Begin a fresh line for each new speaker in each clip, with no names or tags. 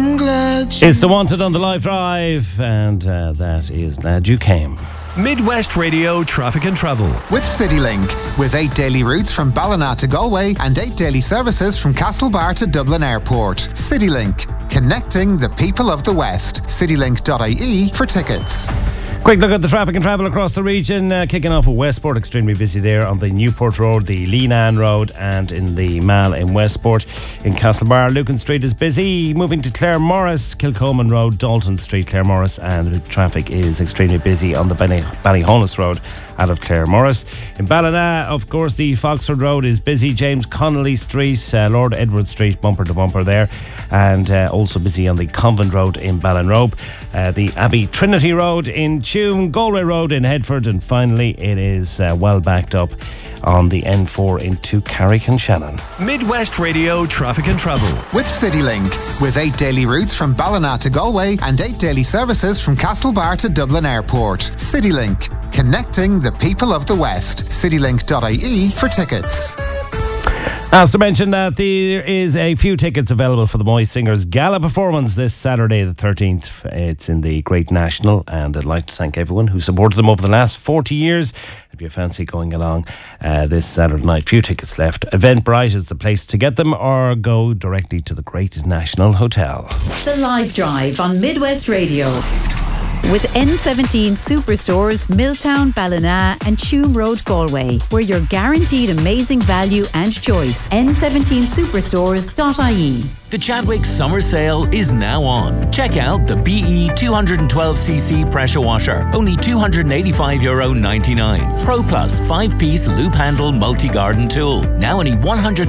I'm glad
It's the Wanted on the Live Drive, and that is Glad You Came.
Midwest Radio Traffic and Travel.
With CityLink. With 8 daily routes from Ballina to Galway and 8 daily services from Castlebar to Dublin Airport. CityLink. Connecting the people of the West. CityLink.ie for tickets.
Quick look at the traffic and travel across the region. Kicking off with Westport, extremely busy there on the Newport Road, the Leenan Road, and in the Mall in Westport. In Castlebar, Lucan Street is busy. Moving to Claremorris, Kilcoman Road, Dalton Street, Claremorris, and traffic is extremely busy on the Ballyhonus Road out of Claremorris. In Ballina, of course, the Foxford Road is busy. James Connolly Street, Lord Edward Street, bumper to bumper there, and also busy on the Convent Road in Ballinrobe. The Abbey Trinity Road in Tuam, Galway Road in Headford, and finally it is well backed up on the N4 into Carrick-on-Shannon.
Midwest Radio Traffic and Travel.
With CityLink. With 8 daily routes from Ballina to Galway and 8 daily services from Castlebar to Dublin Airport. CityLink. Connecting the people of the West. CityLink.ie for tickets.
As to mention that there is a few tickets available for the Moy Singers Gala performance this Saturday the 13th. It's in the Great National, and I'd like to thank everyone who supported them over the last 40 years. If you fancy going along this Saturday night, few tickets left. Eventbrite is the place to get them, or go directly to the Great National Hotel.
The Live Drive on Midwest Radio. With N17 Superstores, Milltown, Ballina and Tuam Road, Galway, where you're guaranteed amazing value and choice. N17superstores.ie.
The Chadwick Summer Sale is now on. Check out the BE 212cc pressure washer, only €285.99. Pro Plus 5-piece loop handle multi-garden tool, now only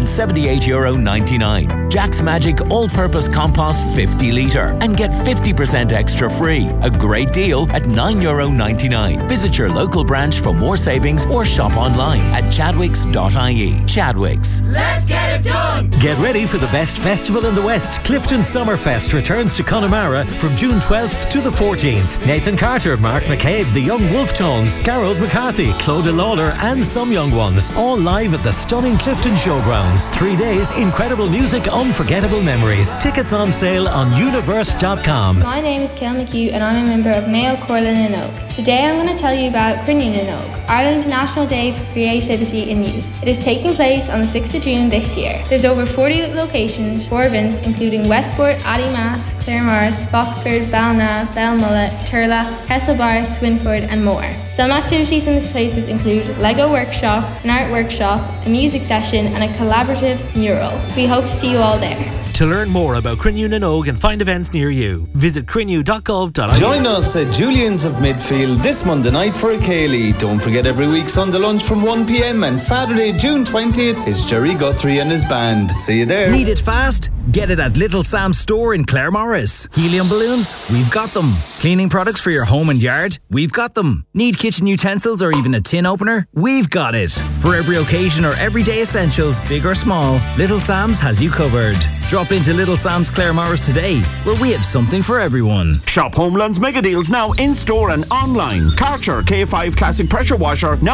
€178.99. Jack's Magic all-purpose compost 50 litre, and get 50% extra free. A great deal at €9.99. Visit your local branch for more savings or shop online at chadwicks.ie. Chadwicks.
Let's get it done!
Get ready for the best festival in the West. Clifton Summerfest returns to Connemara from June 12th to the 14th. Nathan Carter, Mark McCabe, the Young Wolf Tones, Gerald McCarthy, Clodagh Lawler and some young ones. All live at the stunning Clifton Showgrounds. 3 days, incredible music, unforgettable memories. Tickets on sale on universe.com.
My name is Kael McHugh and I'm a member of Mayo, Corlin and Oak. Today I'm going to tell you about Crinnean and Oak, Ireland's National Day for Creativity in Youth. It is taking place on the 6th of June this year. There's over 40 locations for events including Westport, Addymast, Claremorris, Foxford, Ballina, Belmullet, Turlough, Castlebar, Swinford and more. Some activities in these places include Lego workshop, an art workshop, a music session and a collaborative mural. We hope to see you all there.
To learn more about Crinnean and Oak and find events near you, visit crinnew.gov.ie.
Join us at Julian's of Midfield this Monday night for a Ceilidh. Don't forget every week Sunday lunch from 1pm and Saturday, June 20th is Jerry Guthrie and his band. See you there.
Need it fast? Get it at Little Sam's store in Claremorris. Helium balloons? We've got them. Cleaning products for your home and yard? We've got them. Need kitchen utensils or even a tin opener? We've got it. For every occasion or everyday essentials, big or small, Little Sam's has you covered. Drop into Little Sam's Claremorris today, where we have something for everyone.
Shop Homeland's mega deals now in store and online. Karcher K5 Classic Pressure Washer now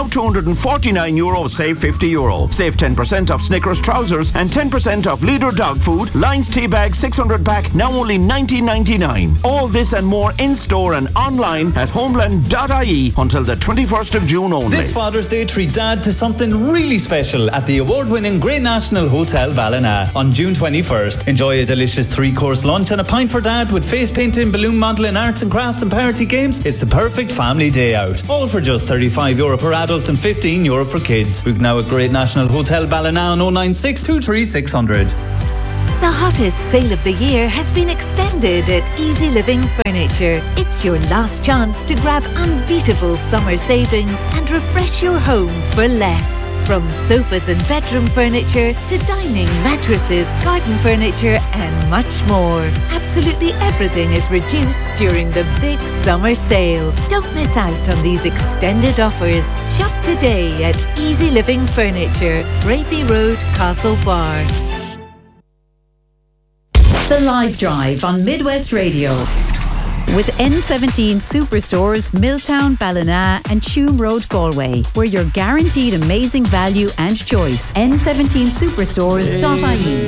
€249, save €50. Save 10% off Snickers trousers and 10% off Leader dog food. Lions tea bag 600 pack now only $19.99. All this and more in store and online at homeland.ie until the 21st of June only.
This Father's Day, treat Dad to something really special at the award-winning Great National Hotel Ballina on June 21st. Enjoy a delicious 3-course lunch and a pint for Dad with face painting, balloon modelling, arts and crafts and party games. It's the perfect family day out. All for just €35 per adult and €15 for kids. Book now at Great National Hotel Ballina on 096 23600.
The hottest sale of the year has been extended at Easy Living Furniture. It's your last chance to grab unbeatable summer savings and refresh your home for less. From sofas and bedroom furniture to dining, mattresses, garden furniture and much more. Absolutely everything is reduced during the big summer sale. Don't miss out on these extended offers. Shop today at Easy Living Furniture, Bravey Road, Castlebar. The Live Drive on Midwest Radio. With N17 Superstores, Milltown, Ballina and Tuam Road, Galway, where you're guaranteed amazing value and choice. N17superstores.ie.